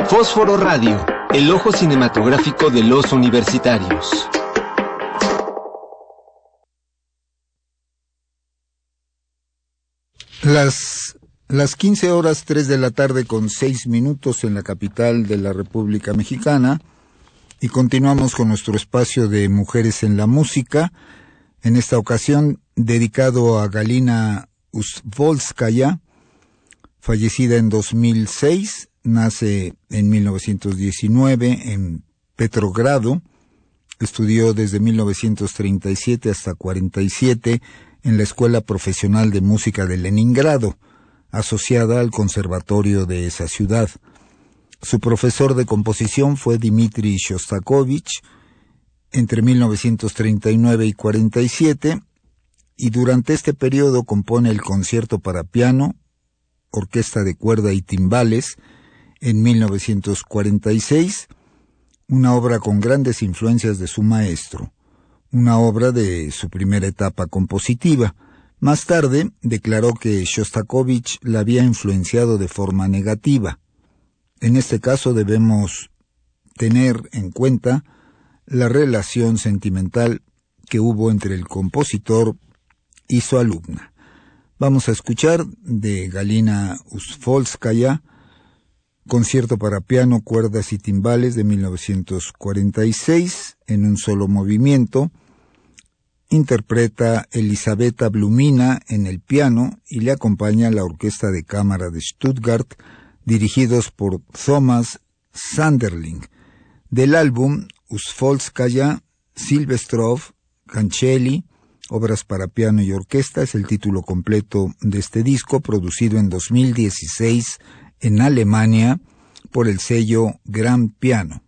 Fósforo Radio, el ojo cinematográfico de los universitarios. Las 15:03 de la tarde con 6 minutos en la capital de la República Mexicana, y continuamos con nuestro espacio de Mujeres en la Música, en esta ocasión dedicado a Galina Ustvolskaya, fallecida en 2006, nace en 1919 en Petrogrado, estudió desde 1937 hasta 47 en la Escuela Profesional de Música de Leningrado, asociada al conservatorio de esa ciudad. Su profesor de composición fue Dmitri Shostakovich entre 1939 y 47, y durante este periodo compone el concierto para piano, orquesta de cuerda y timbales en 1946, una obra con grandes influencias de su maestro, una obra de su primera etapa compositiva. Más tarde declaró que Shostakovich la había influenciado de forma negativa. En este caso debemos tener en cuenta la relación sentimental que hubo entre el compositor y su alumna. Vamos a escuchar de Galina Ustvolskaya, concierto para piano, cuerdas y timbales de 1946, en un solo movimiento. Interpreta Elisabetta Blumina en el piano y le acompaña la Orquesta de Cámara de Stuttgart, dirigidos por Thomas Sanderling. Del álbum Ustvolskaya, Silvestrov, Cancelli, obras para piano y orquesta, es el título completo de este disco, producido en 2016 en Alemania por el sello Gran Piano.